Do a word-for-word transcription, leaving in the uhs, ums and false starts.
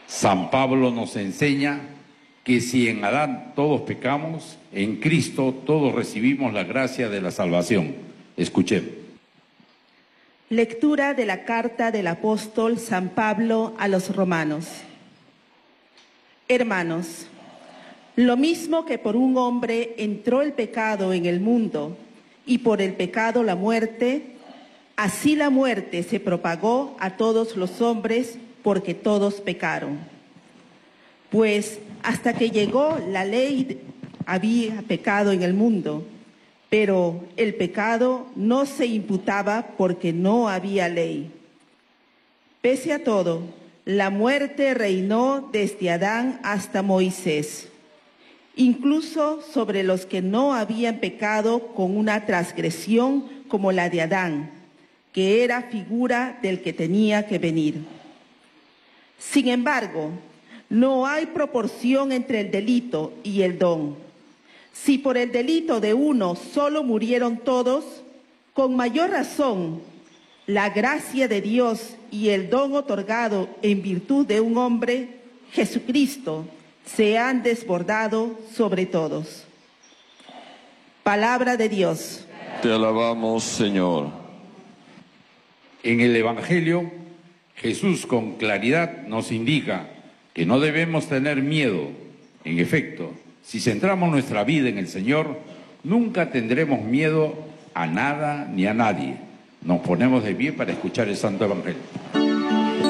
San Pablo nos enseña que si en Adán todos pecamos, en Cristo todos recibimos la gracia de la salvación. Escuchemos. Lectura de la carta del apóstol San Pablo a los romanos. Hermanos, lo mismo que por un hombre entró el pecado en el mundo y por el pecado la muerte, así la muerte se propagó a todos los hombres porque todos pecaron. Pues hasta que llegó la ley había pecado en el mundo, pero el pecado no se imputaba porque no había ley. Pese a todo, la muerte reinó desde Adán hasta Moisés, incluso sobre los que no habían pecado con una transgresión como la de Adán, que era figura del que tenía que venir. Sin embargo, no hay proporción entre el delito y el don. Si por el delito de uno solo murieron todos, con mayor razón, la gracia de Dios y el don otorgado en virtud de un hombre, Jesucristo, se han desbordado sobre todos. Palabra de Dios. Te alabamos, Señor. En el Evangelio, Jesús con claridad nos indica que no debemos tener miedo. En efecto, si centramos nuestra vida en el Señor, nunca tendremos miedo a nada ni a nadie. Nos ponemos de pie para escuchar el Santo Evangelio.